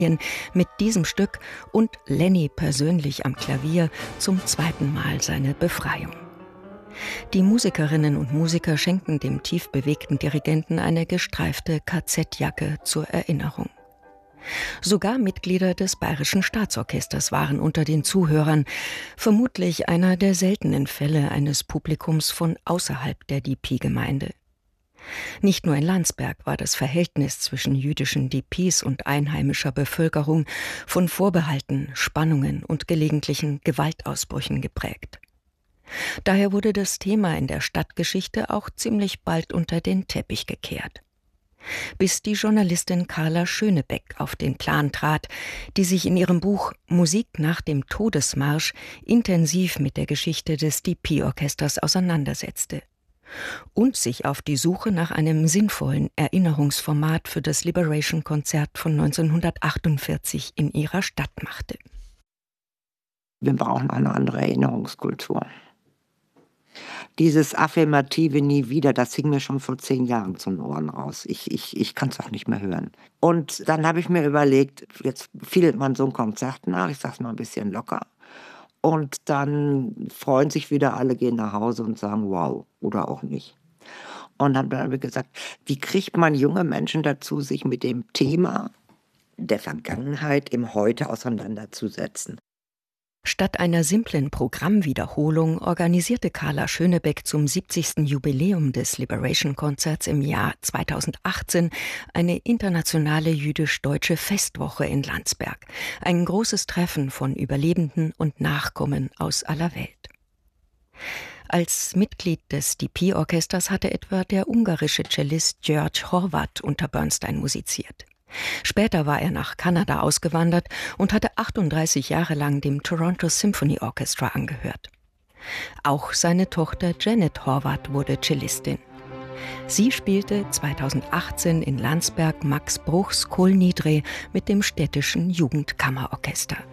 mit diesem Stück und Lenny persönlich am Klavier zum zweiten Mal seine Befreiung. Die Musikerinnen und Musiker schenken dem tief bewegten Dirigenten eine gestreifte KZ-Jacke zur Erinnerung. Sogar Mitglieder des Bayerischen Staatsorchesters waren unter den Zuhörern, vermutlich einer der seltenen Fälle eines Publikums von außerhalb der DP-Gemeinde. Nicht nur in Landsberg war das Verhältnis zwischen jüdischen DPs und einheimischer Bevölkerung von Vorbehalten, Spannungen und gelegentlichen Gewaltausbrüchen geprägt. Daher wurde das Thema in der Stadtgeschichte auch ziemlich bald unter den Teppich gekehrt. Bis die Journalistin Carla Schönebeck auf den Plan trat, die sich in ihrem Buch Musik nach dem Todesmarsch intensiv mit der Geschichte des DP-Orchesters auseinandersetzte und sich auf die Suche nach einem sinnvollen Erinnerungsformat für das Liberation-Konzert von 1948 in ihrer Stadt machte. Wir brauchen eine andere Erinnerungskultur. Dieses affirmative Nie wieder, das hing mir schon vor 10 Jahren zu den Ohren raus. Ich kann es auch nicht mehr hören. Und dann habe ich mir überlegt, jetzt fiel man so ein Konzert nach, ich sag's mal ein bisschen locker. Und dann freuen sich wieder alle, gehen nach Hause und sagen wow oder auch nicht. Und dann habe ich gesagt, wie kriegt man junge Menschen dazu, sich mit dem Thema der Vergangenheit im Heute auseinanderzusetzen? Statt einer simplen Programmwiederholung organisierte Carla Schönebeck zum 70. Jubiläum des Liberation-Konzerts im Jahr 2018 eine internationale jüdisch-deutsche Festwoche in Landsberg. Ein großes Treffen von Überlebenden und Nachkommen aus aller Welt. Als Mitglied des DP-Orchesters hatte etwa der ungarische Cellist György Horváth unter Bernstein musiziert. Später war er nach Kanada ausgewandert und hatte 38 Jahre lang dem Toronto Symphony Orchestra angehört. Auch seine Tochter Janet Horváth wurde Cellistin. Sie spielte 2018 in Landsberg Max Bruchs Kol Nidre mit dem städtischen Jugendkammerorchester.